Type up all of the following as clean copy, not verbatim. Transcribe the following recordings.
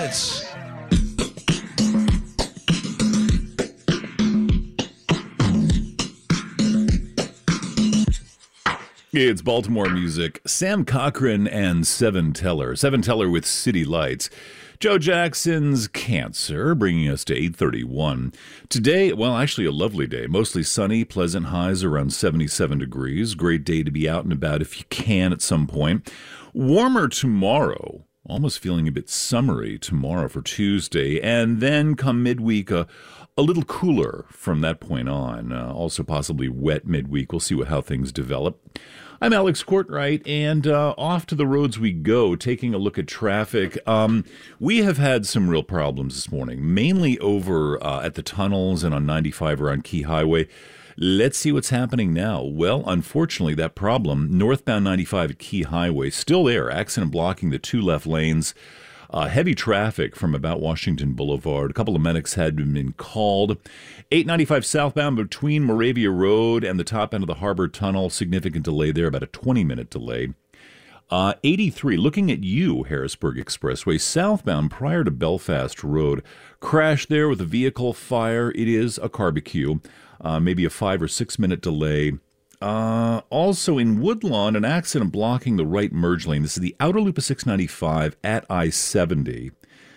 minutes. It's Baltimore music. Sam Cochran and Seven Teller. Seven Teller with City Lights. Joe Jackson's Cancer, bringing us to 8:31. Today, well, actually a lovely day. Mostly sunny, pleasant highs around 77 degrees. Great day to be out and about if you can at some point. Warmer tomorrow. Almost feeling a bit summery tomorrow for Tuesday. And then come midweek, a little cooler from that point on. Also possibly wet midweek. We'll see how things develop. I'm Alex Courtwright, and off to the roads we go, taking a look at traffic. We have had some real problems this morning, mainly over at the tunnels and on 95 around Key Highway. Let's see what's happening now. Well, unfortunately, that problem, northbound 95 at Key Highway, still there, accident blocking the two left lanes. Heavy traffic from about Washington Boulevard. A couple of medics had been called. 895 southbound between Moravia Road and the top end of the Harbor Tunnel. Significant delay there, about a 20-minute delay. 83, looking at you, Harrisburg Expressway, southbound prior to Belfast Road. Crash there with a vehicle fire. It is a barbecue. Maybe a 5 or 6 minute delay. Also in Woodlawn, an accident blocking the right merge lane. This is the outer loop of 695 at I-70.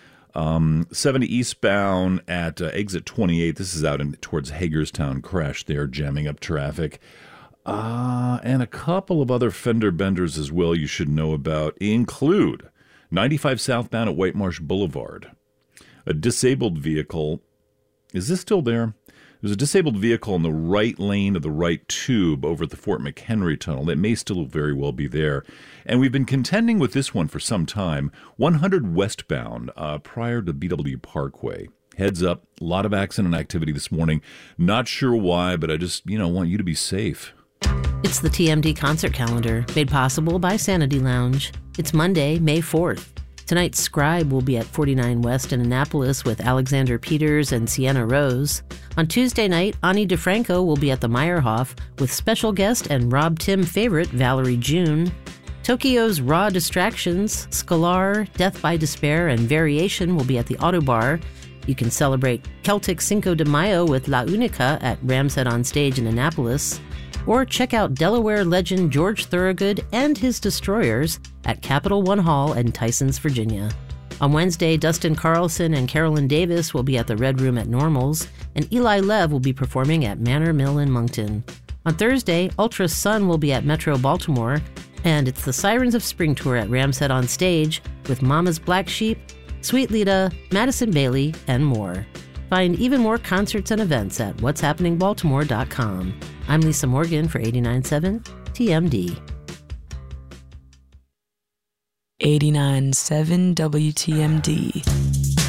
70 eastbound at exit 28. This is out towards Hagerstown. Crash there, jamming up traffic. And a couple of other fender benders as well you should know about include 95 southbound at White Marsh Boulevard. A disabled vehicle. Is this still there? There's a disabled vehicle in the right lane of the right tube over at the Fort McHenry Tunnel. It may still very well be there. And we've been contending with this one for some time. 100 westbound prior to BW Parkway. Heads up, a lot of accident activity this morning. Not sure why, but I just, want you to be safe. It's the TMD concert calendar, made possible by Sanity Lounge. It's Monday, May 4th. Tonight, Scribe will be at 49 West in Annapolis with Alexander Peters and Sienna Rose. On Tuesday night, Ani DeFranco will be at the Meyerhoff with special guest and Rob Tim favorite Valerie June. Tokyo's Raw Distractions, Scalar, Death by Despair, and Variation will be at the Autobar. You can celebrate Celtic Cinco de Mayo with La Unica at Ramshead on Stage in Annapolis. Or check out Delaware legend George Thorogood and his Destroyers at Capital One Hall in Tysons, Virginia. On Wednesday, Dustin Carlson and Carolyn Davis will be at the Red Room at Normals, and Eli Lev will be performing at Manor Mill in Moncton. On Thursday, Ultra Sun will be at Metro Baltimore, and it's the Sirens of Spring Tour at Ramshead on Stage with Mama's Black Sheep, Sweet Lita, Madison Bailey, and more. Find even more concerts and events at what'shappeningbaltimore.com. I'm Lisa Morgan for 89.7 TMD. 89.7 WTMD.